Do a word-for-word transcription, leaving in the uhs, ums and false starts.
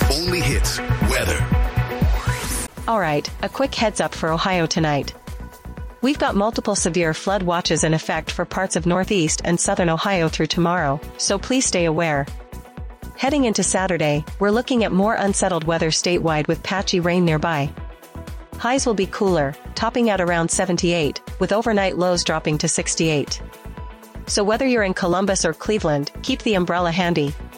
only hits weather. Alright, a quick heads up for Ohio tonight. We've got multiple severe flood watches in effect for parts of northeast and southern Ohio through tomorrow, so please stay aware. Heading into Saturday, we're looking at more unsettled weather statewide with patchy rain nearby. Highs will be cooler, topping out around seventy-eight, with overnight lows dropping to sixty-eight. So whether you're in Columbus or Cleveland, keep the umbrella handy.